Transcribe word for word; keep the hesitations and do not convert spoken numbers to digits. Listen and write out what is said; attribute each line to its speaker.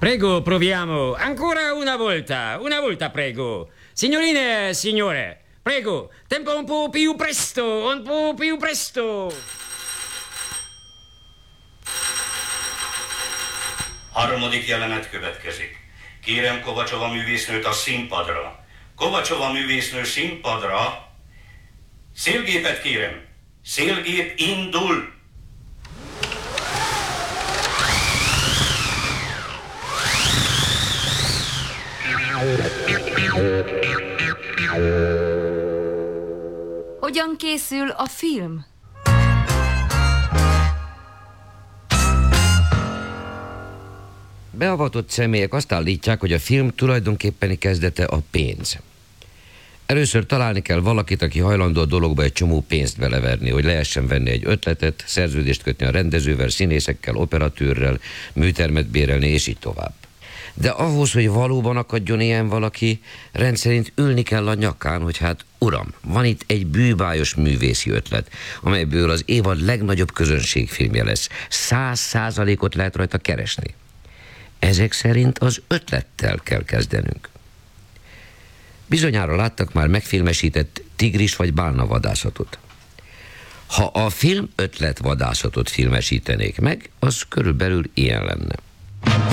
Speaker 1: Prego, proviamo. Ancora una volta. Una volta, prego. Signorine e signore, prego, tempo un po' più presto, un po' più presto.
Speaker 2: Harmadik jelenet következik. Kérem Kovacsova művésznőt a színpadra. Kovacsova művésznő színpadra. Szélgépet kérem. Szélgép indul.
Speaker 3: Hogyan készül a film?
Speaker 4: Beavatott személyek azt állítják, hogy a film tulajdonképpeni kezdete a pénz. Először találni kell valakit, aki hajlandó a dologba egy csomó pénzt beleverni, hogy lehessen venni egy ötletet, szerződést kötni a rendezővel, színészekkel, operatőrrel, műtermet bérelni, és így tovább. De ahhoz, hogy valóban akadjon ilyen valaki, rendszerint ülni kell a nyakán, hogy hát uram, van itt egy bűbájos művészi ötlet, amelyből az évad legnagyobb közönségfilmje lesz. Száz százalékot lehet rajta keresni. Ezek szerint az ötlettel kell kezdenünk. Bizonyára láttak már megfilmesített tigris vagy bálna vadászatot. Ha a film ötlet vadászatot filmesítenék meg, az körülbelül ilyen lenne.